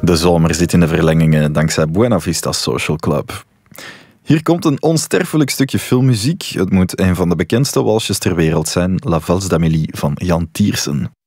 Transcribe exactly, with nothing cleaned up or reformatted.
De zomer zit in de verlengingen dankzij Buena Vista Social Club. Hier komt een onsterfelijk stukje filmmuziek. Het moet een van de bekendste walsjes ter wereld zijn, La Valse d'Amélie van Jan Tiersen.